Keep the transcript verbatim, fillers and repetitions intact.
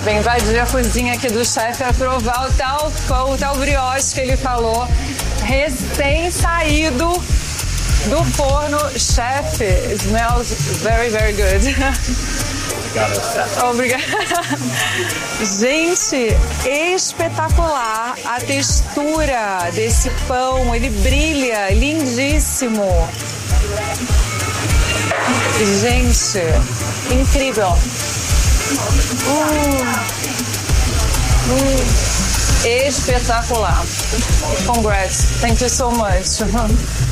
Vem invadir a cozinha aqui do chefe para provar o tal pão, o tal brioche que ele falou, recém-saído do forno. Chefe, smells very, very good. Obrigada. Gente, espetacular a textura desse pão, ele brilha, lindíssimo. Gente, incrível. Hum, hum, espetacular. Congrats. Thank you so much.